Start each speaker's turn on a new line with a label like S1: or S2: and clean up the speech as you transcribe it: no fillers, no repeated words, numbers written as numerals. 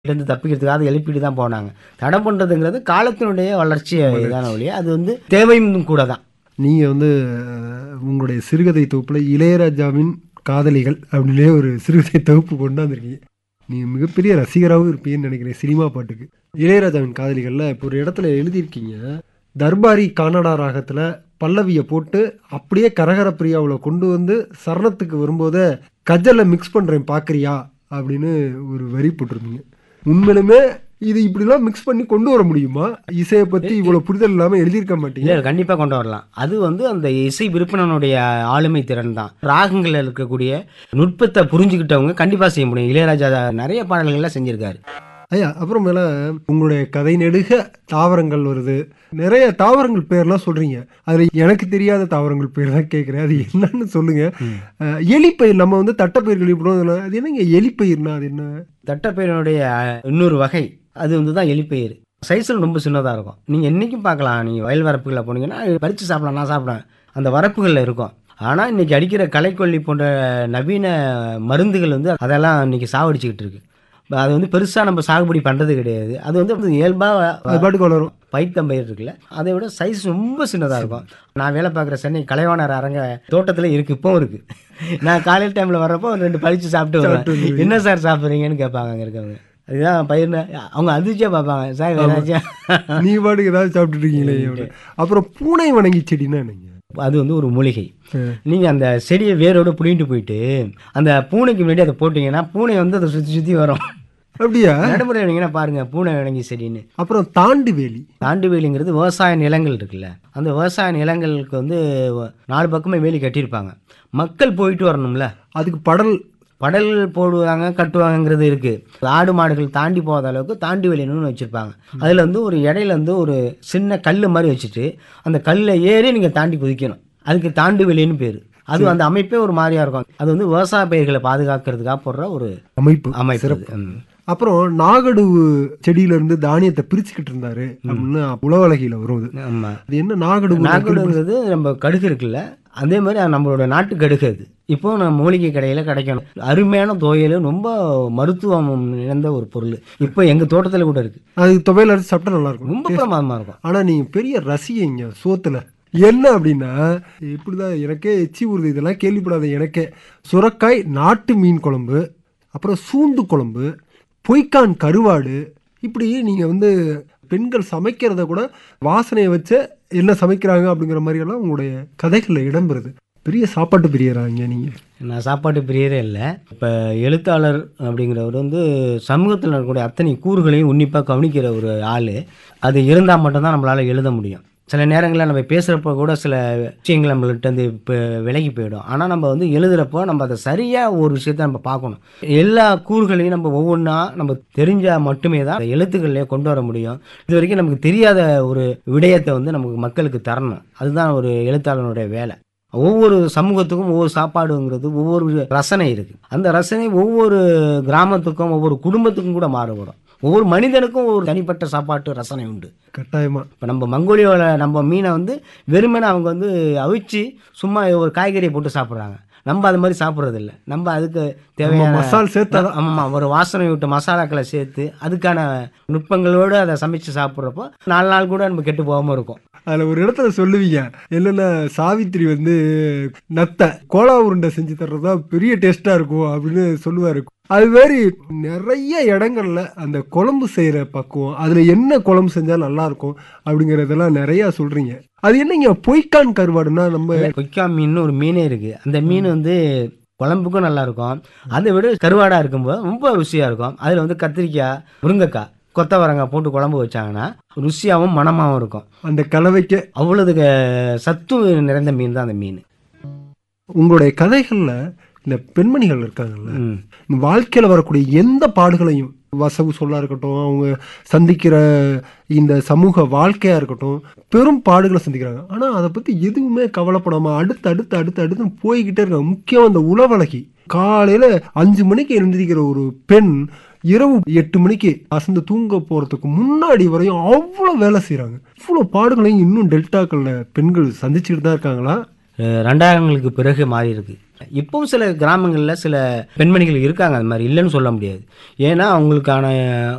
S1: இருந்து தப்பிக்கிறதுக்காக எழுப்பிட்டு தான் போனாங்க. தடை பண்றதுங்கிறது காலத்தினுடைய வளர்ச்சியை தான ஒழிய, அது வந்து தேவையும் கூட தான்.
S2: நீங்க வந்து உங்களுடைய சிறுகதை தொகுப்புல இளையராஜாவின் காதலிகள் அப்படின்னே ஒரு சிறுகதை தொகுப்பு கொண்டாந்துருக்கீங்க. நீங்க மிகப்பெரிய ரசிகராகவும் இருப்பீங்கன்னு நினைக்கிறேன் சினிமா பாட்டுக்கு. இளையராஜாவின் காதலிகள்ல இப்போ ஒரு இடத்துல எழுதியிருக்கீங்க, தர்பாரி கன்னடா ராகத்துல பல்லவியை போட்டு அப்படியே கரகர பிரியாவுல கொண்டு வந்து சரணத்துக்கு வரும்போது கஜல்ல மிக்ஸ் பண்றேன் பாக்குறியா அப்படின்னு ஒரு வரி போட்டிருந்தீங்க. உண்மையிலுமே இது இப்படிலாம் மிக்ஸ் பண்ணி கொண்டு வர முடியுமா? இசையை பத்தி இவ்வளவு புரிதல் இல்லாம எழுதியிருக்க மாட்டீங்க.
S1: இல்ல, கண்டிப்பா கொண்டு வரலாம். அது வந்து அந்த இசை விற்பனனுடைய ஆளுமை திறன் தான். ராகங்கள்ல இருக்கக்கூடிய நுட்பத்தை புரிஞ்சுக்கிட்டவங்க கண்டிப்பா செய்ய முடியும். இளையராஜா நிறைய பாடல்கள்லாம் செஞ்சிருக்காரு.
S2: ஐயா, அப்புறமேல உங்களுடைய கதை நெடுக தாவரங்கள் வருது, நிறைய தாவரங்கள் பேர்லாம் சொல்றீங்க. அதுல எனக்கு தெரியாத தாவரங்கள் பேர் தான் கேட்குறேன், அது என்னன்னு சொல்லுங்க. எலிப்பயிர், நம்ம வந்து தட்டைப்பயிர் கேள்விப்படுவோம், அது என்னங்க எலிப்பயிர்னா அது என்ன?
S1: தட்டைப்பயிரினுடைய இன்னொரு வகை அது வந்து தான் எலிப்பயிர். சைஸில் ரொம்ப சின்னதாக இருக்கும். நீங்கள் என்றைக்கும் பார்க்கலாம். நீங்கள் வயல் வரப்புகளில் போனீங்கன்னா பறித்து சாப்பிடலாம். நான் சாப்பிடுவேன். அந்த வரப்புகளில் இருக்கும். ஆனால் இன்றைக்கி அடிக்கிற களைக்கொல்லி போன்ற நவீன மருந்துகள் வந்து அதெல்லாம் இன்றைக்கி சாவடிச்சுக்கிட்டு இருக்கு. அது வந்து பெருசாக நம்ம சாகுபடி பண்ணுறது கிடையாது. அது வந்து இயல்பாக
S2: பாட்டுக்கு வளரும்.
S1: பைத்தம்பயிர் இருக்குல்ல, அதை விட சைஸ் ரொம்ப சின்னதாக இருக்கும். நான் வேலை பார்க்குற சென்னை கலைவாணர் அரங்க தோட்டத்தில் இருக்குது, இப்போவும் இருக்குது. நான் காலையில் டைமில் வர்றப்போ 2 பறித்து சாப்பிட்டு வருவேன். என்ன சார் சாப்பிட்றீங்கன்னு கேட்பாங்க அங்கே இருக்கவங்க. அதுதான் பயிர்னு அவங்க அதிர்ச்சியாக பார்ப்பாங்க. சார் ஏதாச்சும்
S2: நீ பாட்டுக்கு ஏதாவது சாப்பிட்டுட்டு இருக்கீங்களே. அப்புறம் பூனை வணங்கி செடினா என்னங்க?
S1: அது வந்து ஒரு மூலிகை. நீங்கள் அந்த செடியை வேரோடு பிடிங்கிட்டு போயிட்டு அந்த பூனைக்கு முன்னாடி அதை போட்டிங்கன்னா பூனை வந்து அதை சுற்றி சுற்றி வரும்.
S2: அப்படியா?
S1: நடைமுறை வந்தீங்கன்னா பாருங்க, பூனை வணங்கி செடின்னு.
S2: அப்புறம் தாண்டுவேலி.
S1: தாண்டுவேலிங்கிறது விவசாய நிலங்கள் இருக்குல்ல, அந்த விவசாய நிலங்களுக்கு வந்து 4 பக்கமே வேலி கட்டியிருப்பாங்க. மக்கள் போயிட்டு வரணும்ல,
S2: அதுக்கு படல்
S1: போடுவாங்க, கட்டுவாங்கங்கிறது இருக்கு. ஆடு மாடுகள் தாண்டி போகாத அளவுக்கு தாண்டி வேலின்னு வச்சிருப்பாங்க. அதுல வந்து ஒரு இடையில வந்து ஒரு சின்ன கல் மாதிரி வச்சுட்டு அந்த கல்லை ஏறி நீங்க தாண்டி குதிக்கணும். அதுக்கு தாண்டு வேலின்னு பேரு. அது அந்த அமைப்பே ஒரு மாதிரியா இருக்கும். அது வந்து விவசாய பயிர்களை பாதுகாக்கிறதுக்காக போடுற ஒரு அமைப்பு.
S2: அப்புறம் நாகடுவு செடியில இருந்து தானியத்தை பிரிச்சுக்கிட்டு இருந்தாரு அப்படின்னு உளவழகில வரும். அது என்ன
S1: நாகடுங்கிறது? நம்ம கடுகு இருக்குல்ல, அதே மாதிரி நம்மளோட நாட்டு கடுகு. அது இப்போ நம்ம மூலிகை கடையில் கிடைக்கணும். அருமையான துவையல், ரொம்ப மருத்துவம் நிறைந்த ஒரு பொருள். இப்போ எங்க தோட்டத்தில் கூட இருக்கு.
S2: அது துவையல் அரைச்சு சாப்பிட்டா நல்லா இருக்கும்,
S1: ரொம்ப பிரமாதமா இருக்கும்.
S2: ஆனா நீங்க பெரிய ரசிகங்க சோத்துல. என்ன அப்படின்னா, இப்படிதான் எனக்கே எச்சி ஊறுது இதெல்லாம் கேள்விப்படாத எனக்கே. சுரக்காய் நாட்டு மீன் குழம்பு, அப்புறம் சூந்து குழம்பு, பொய்க்கான் கருவாடு, இப்படி நீங்க வந்து பெண்கள் சமைக்கிறத கூட வாசனையை வச்சு என்ன சமைக்கிறாங்க அப்படிங்கிற மாதிரி எல்லாம் உங்களுடைய கதைகள்ல இடம்பெறுது. பெரிய சாப்பாட்டு பிரியராங்க நீங்க.
S1: நான் சாப்பாட்டு பிரியரே இல்லை. இப்போ எழுத்தாளர் அப்படிங்கிறவர் வந்து சமூகத்தில் இருக்கக்கூடிய அத்தனை கூறுகளையும் உன்னிப்பாக கவனிக்கிற ஒரு ஆள். அது இருந்தால் மட்டும்தான் நம்மளால் எழுத முடியும். சில நேரங்களில் நம்ம பேசுகிறப்ப கூட சில விஷயங்கள் நம்மள்கிட்ட வந்து இப்போ விலகி போயிடும். ஆனால் நம்ம வந்து எழுதுகிறப்போ நம்ம அதை சரியாக ஒரு விஷயத்தை நம்ம பார்க்கணும். எல்லா கூறுகளையும் நம்ம ஒவ்வொன்றா நம்ம தெரிஞ்சால் மட்டுமே தான் எழுத்துக்கள்லேயே கொண்டு வர முடியும். இது வரைக்கும் நமக்கு தெரியாத ஒரு விடயத்தை வந்து நமக்கு மக்களுக்கு தரணும். அதுதான் ஒரு எழுத்தாளனுடைய வேலை. ஒவ்வொரு சமூகத்துக்கும் ஒவ்வொரு சாப்பாடுங்கிறது ஒவ்வொரு ரசனை இருக்குது. அந்த ரசனை ஒவ்வொரு கிராமத்துக்கும் ஒவ்வொரு குடும்பத்துக்கும் கூட மாறுபடும். ஒவ்வொரு மனிதனுக்கும் ஒரு தனிப்பட்ட சாப்பாட்டு ரசனை உண்டு.
S2: கட்டாயமா.
S1: இப்போ நம்ம மங்கோலியாவில் நம்ம மீனை வந்து வெறுமனே அவங்க வந்து அவிச்சு சும்மா ஒரு காய்கறியை போட்டு சாப்பிட்றாங்க. நம்ம அது மாதிரி சாப்பிட்றது இல்லை. நம்ம அதுக்கு தேவையான
S2: மசாலா சேர்த்து,
S1: ஆமாம், ஒரு வாசனை விட்டு மசாலாக்களை சேர்த்து அதுக்கான நுட்பங்களோடு அதை சமைச்சு சாப்பிட்றப்போ 4 நாள் கூட நம்ம கெட்டு போகாமல் இருக்கும்.
S2: அதில் ஒரு இடத்துல சொல்லுவீங்க, என்னென்ன சாவித்திரி வந்து நத்தை கோலா உருண்டை செஞ்சு தர்றதா பெரிய டேஸ்ட்டாக இருக்கும் அப்படின்னு சொல்லுவார். அது மாதிரி நிறைய இடங்கள்ல அந்த குழம்பு செய்கிற பக்குவம், அதில் என்ன குழம்பு செஞ்சால் நல்லாயிருக்கும் அப்படிங்கிறதெல்லாம் நிறையா சொல்கிறீங்க. அது என்னங்க பொய்க்கான் கருவாடுன்னா? நம்ம
S1: பொய்க்கான் மீன் ஒரு மீனே இருக்குது. அந்த மீன் வந்து குழம்புக்கும் நல்லாயிருக்கும். அதை விட கருவாடாக இருக்கும்போது ரொம்ப ருசியாக இருக்கும். அதில் வந்து கத்திரிக்காய், முருங்கைக்காய், கொத்தவரங்காய் போட்டு குழம்பு வச்சாங்கன்னா ருசியாகவும் மணமாகவும் இருக்கும்.
S2: அந்த கலவைக்கு
S1: அவ்வளோதுக்கு சத்து நிறைந்த மீன் தான் அந்த மீன்.
S2: உங்களுடைய கதைகளில் இந்த பெண்மணிகள் இருக்காங்கல்ல, இந்த வாழ்க்கையில் வரக்கூடிய எந்த பாடுகளையும், வசவு சொல்லா இருக்கட்டும், அவங்க சந்திக்கிற இந்த சமூக வாழ்க்கையாக இருக்கட்டும், பெரும் பாடுகளை சந்திக்கிறாங்க. ஆனால் அதை பற்றி எதுவுமே கவலைப்படாமல் அடுத்து போய்கிட்டே இருக்காங்க. முக்கியம் அந்த உளவழகி. காலையில் 5 மணிக்கு எழுந்திருக்கிற ஒரு பெண் இரவு 8 மணிக்கு அசந்து தூங்க போகிறதுக்கு முன்னாடி வரையும் அவ்வளோ வேலை செய்கிறாங்க. இவ்வளோ பாடுகளையும் இன்னும் டெல்டாக்களில் பெண்கள் சந்திச்சுக்கிட்டு தான் இருக்காங்களா?
S1: 2000ங்களுக்கு பிறகு மாறி இருக்கு. இப்பவும் சில கிராமங்களில் சில பெண்மணிகள் இருக்காங்க, அது மாதிரி இல்லைன்னு சொல்ல முடியாது. ஏன்னா அவங்களுக்கான